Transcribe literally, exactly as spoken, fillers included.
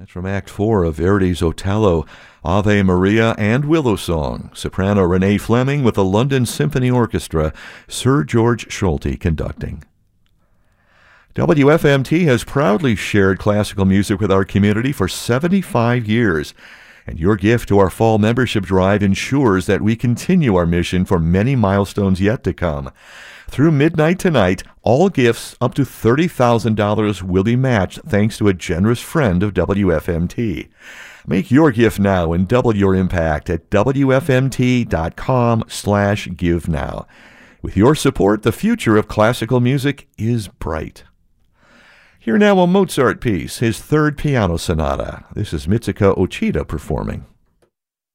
That's from Act Four of Verdi's Otello, Ave Maria and Willow Song. Soprano Renee Fleming with the London Symphony Orchestra, Sir George Solti conducting. W F M T has proudly shared classical music with our community for seventy-five years, and your gift to our fall membership drive ensures that we continue our mission for many milestones yet to come. Through midnight tonight, all gifts up to thirty thousand dollars will be matched thanks to a generous friend of W F M T. Make your gift now and double your impact at W F M T dot com slash give now. With your support, the future of classical music is bright. Here now a Mozart piece, his third piano sonata. This is Mitsuko Ochida performing.